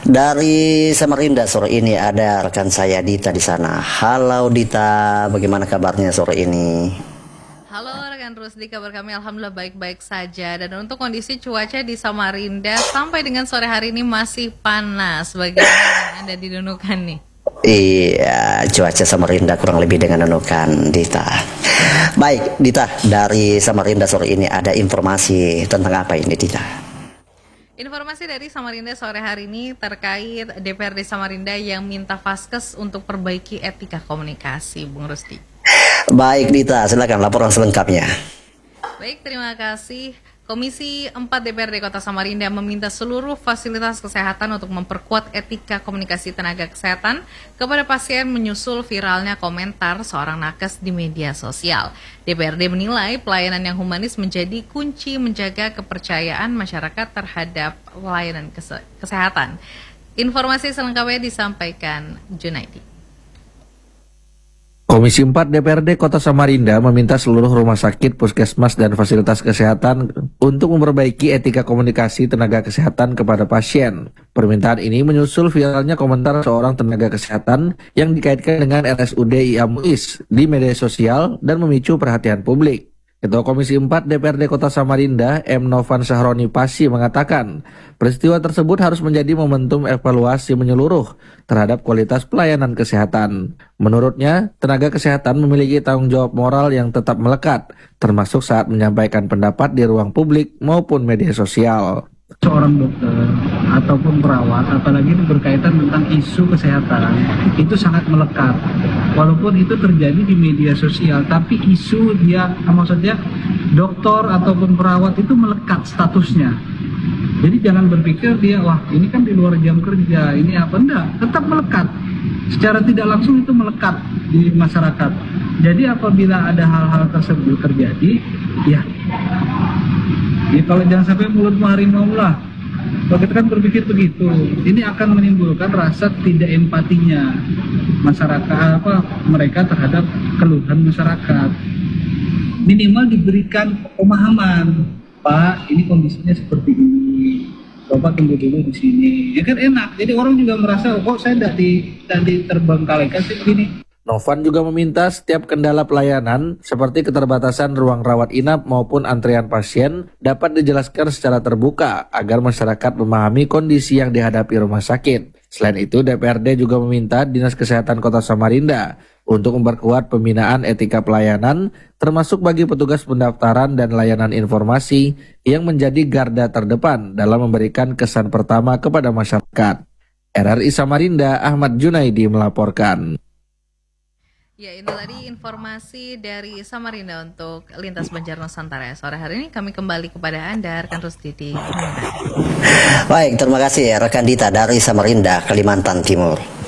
Dari Samarinda sore ini ada rekan saya Dita di sana. Halo Dita, bagaimana kabarnya sore ini? Halo rekan Rusdi, kabar kami alhamdulillah baik-baik saja. Dan untuk kondisi cuaca di Samarinda sampai dengan sore hari ini masih panas. Bagaimana yang Anda di Nunukan nih? Iya, cuaca Samarinda kurang lebih dengan Nunukan, Dita. Baik, Dita, dari Samarinda sore ini ada informasi tentang apa ini, Dita? Informasi dari Samarinda sore hari ini terkait DPRD Samarinda yang minta Vaskes untuk perbaiki etika komunikasi, Bung Rusdi. Baik, Dita, silakan laporan selengkapnya. Baik, terima kasih. Komisi 4 DPRD Kota Samarinda meminta seluruh fasilitas kesehatan untuk memperkuat etika komunikasi tenaga kesehatan kepada pasien menyusul viralnya komentar seorang nakes di media sosial. DPRD menilai pelayanan yang humanis menjadi kunci menjaga kepercayaan masyarakat terhadap pelayanan kesehatan. Informasi selengkapnya disampaikan Junaidi. Komisi 4 DPRD Kota Samarinda meminta seluruh rumah sakit, puskesmas, dan fasilitas kesehatan untuk memperbaiki etika komunikasi tenaga kesehatan kepada pasien. Permintaan ini menyusul viralnya komentar seorang tenaga kesehatan yang dikaitkan dengan RSUD IA Muiz di media sosial dan memicu perhatian publik. Ketua Komisi 4 DPRD Kota Samarinda, M. Novan Sahroni Pasi mengatakan, peristiwa tersebut harus menjadi momentum evaluasi menyeluruh terhadap kualitas pelayanan kesehatan. Menurutnya, tenaga kesehatan memiliki tanggung jawab moral yang tetap melekat, termasuk saat menyampaikan pendapat di ruang publik maupun media sosial. Seorang dokter ataupun perawat, apalagi itu berkaitan tentang isu kesehatan, itu sangat melekat. Walaupun itu terjadi di media sosial, tapi isu maksudnya dokter ataupun perawat itu melekat statusnya. Jadi jangan berpikir dia, wah ini kan di luar jam kerja, ini apa, enggak, tetap melekat. Secara tidak langsung itu melekat di masyarakat. Jadi apabila ada hal-hal tersebut terjadi, ya kalau jangan sampai mulutmu harimau lah. Kalau kita kan berpikir begitu, ini akan menimbulkan rasa tidak empatinya masyarakat, mereka terhadap keluhan masyarakat. Minimal diberikan pemahaman, Pak, ini kondisinya seperti ini, Bapak tunggu dulu di sini. Ya kan enak. Jadi orang juga merasa, kok saya tidak diterbengkalaikan sih begini. Novan juga meminta setiap kendala pelayanan seperti keterbatasan ruang rawat inap maupun antrean pasien dapat dijelaskan secara terbuka agar masyarakat memahami kondisi yang dihadapi rumah sakit. Selain itu, DPRD juga meminta Dinas Kesehatan Kota Samarinda untuk memperkuat pembinaan etika pelayanan termasuk bagi petugas pendaftaran dan layanan informasi yang menjadi garda terdepan dalam memberikan kesan pertama kepada masyarakat. RRI Samarinda, Ahmad Junaidi melaporkan. Ya, ini tadi informasi dari Samarinda untuk Lintas Banjar Nusantara. Sore hari ini kami kembali kepada Anda, rekan Rusdi di Nunukan. Baik, terima kasih rekan Dita dari Samarinda, Kalimantan Timur.